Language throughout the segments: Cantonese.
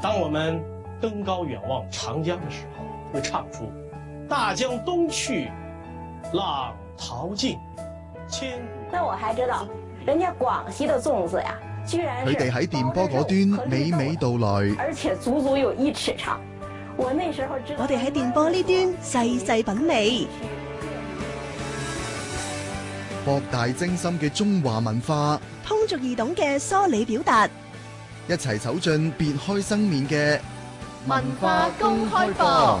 当我们登高远望长江的时候，会唱出“大江东去，浪淘尽，千古”。 那我還知道，人家廣西的粽子呀，居然佢哋喺電波嗰端娓娓道來， 而且足足有1尺長。我那時候知道， 我哋喺電波呢端細細品味， 博大精深嘅中華文化， 通俗易懂嘅梳理表達， 一齊走進別開生面嘅文化公開課。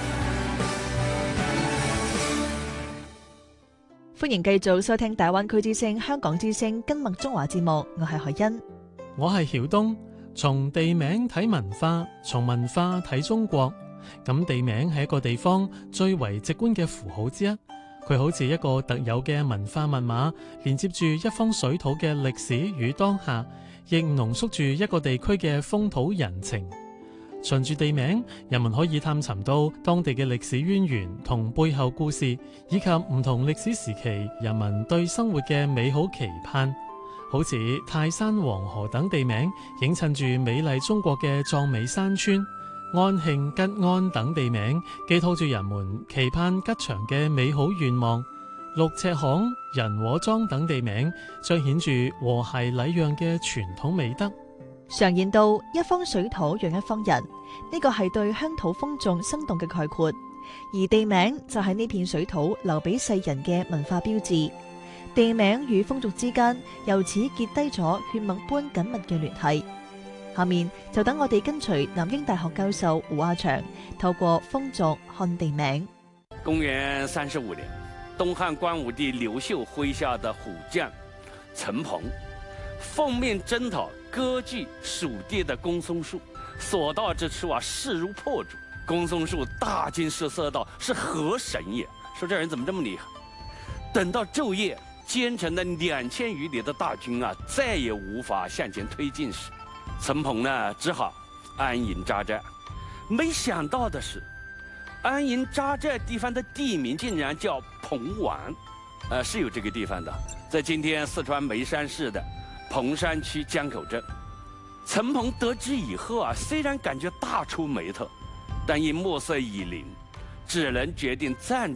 歡迎繼續收聽大灣區之聲、香港之聲跟麥中華節目，我係海欣， 我係曉東。從地名睇文化，從文化睇中國。咁地名係一個地方最為直觀嘅符號之一，佢好似一個特有嘅文化密碼，連接住一方水土嘅歷史與當下，亦濃縮住一個地區嘅風土人情。循住地名，人們可以探尋到當地嘅歷史淵源同背後故事，以及唔同歷史時期人民對生活嘅美好期盼。好似泰山、黃河等地名，映襯住美麗中國嘅壯美山川；安慶、吉安等地名，寄託住人們期盼吉祥嘅美好願望。六赤巷、人和莊等地名，彰顯住和諧禮讓嘅傳統美德。 常言道：一方水土養一方人，呢個係對鄉土風俗生動嘅概括。而地名就係呢片水土留俾世人嘅文化標誌。地名與風俗之間，由此結低咗血脈般緊密嘅聯繫。下面就等我哋跟隨南京大學教授胡亞祥，透過風俗看地名。 公元35年，東漢光武帝劉秀麾下的虎將陳鵬，奉命征討割據蜀地的公孫述，所到之處啊，勢如破竹。公孫述大驚失色道：“是何神也？說這人怎麼這麼厲害？”等到晝夜，兼程的2000餘里的大軍啊，再也無法向前推進時，陳鵬呢只好安營紮寨。沒想到的是，安營紮寨地方的地名竟然叫彭灣，是有這個地方的，在今天四川眉山市的彭山區江口鎮。陳鵬得知以後啊，雖然感覺大出眉頭，但因暮色已臨，只能決定暫